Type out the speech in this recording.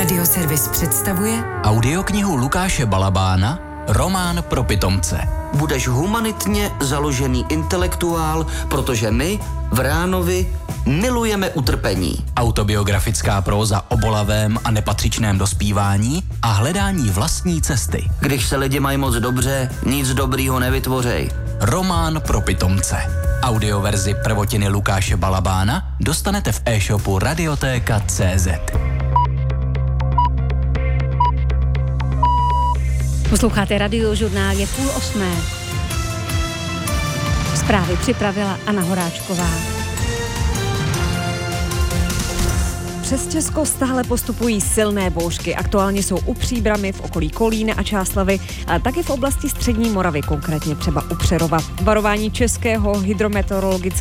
Radioservis představuje audioknihu Lukáše Balabána Román pro pitomce. Budeš humanitně založený intelektuál, protože my v Ránovi milujeme utrpení. Autobiografická próza o bolavém a nepatřičném dospívání a hledání vlastní cesty. Když se lidi mají moc dobře, nic dobrýho nevytvořej. Román pro pitomce. Audioverzi prvotiny Lukáše Balabána dostanete v e-shopu Radioteka.cz. Posloucháte Radiožurnál, je 7:30. Zprávy připravila Anna Horáčková. Přes Česko stále postupují silné bouřky. Aktuálně jsou u Příbrami, v okolí Kolína a Čáslavi, ale taky v oblasti střední Moravy, konkrétně třeba u Přerova. Varování Českého hydrometeorologického